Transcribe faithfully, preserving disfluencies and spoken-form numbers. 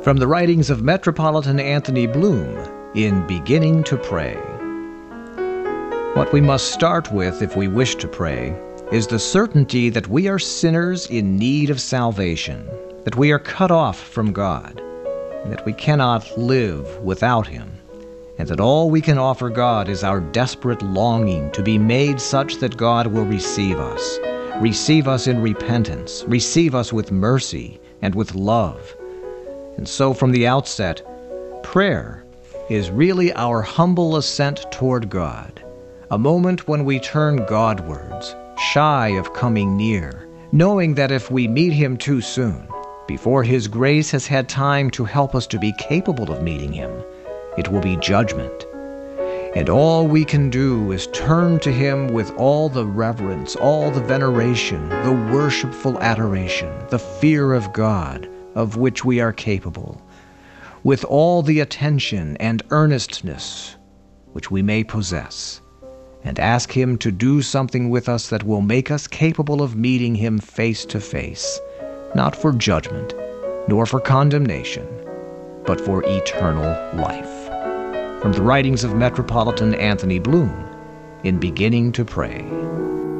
From the writings of Metropolitan Anthony Bloom in Beginning to Pray. What we must start with if we wish to pray is the certainty that we are sinners in need of salvation, that we are cut off from God, and that we cannot live without Him, and that all we can offer God is our desperate longing to be made such that God will receive us, receive us in repentance, receive us with mercy and with love. And so from the outset, prayer is really our humble ascent toward God, a moment when we turn Godwards, shy of coming near, knowing that if we meet Him too soon, before His grace has had time to help us to be capable of meeting Him, it will be judgment. And all we can do is turn to Him with all the reverence, all the veneration, the worshipful adoration, the fear of God, of which we are capable, with all the attention and earnestness which we may possess, and ask Him to do something with us that will make us capable of meeting Him face to face, not for judgment, nor for condemnation, but for eternal life. From the writings of Metropolitan Anthony Bloom in Beginning to Pray.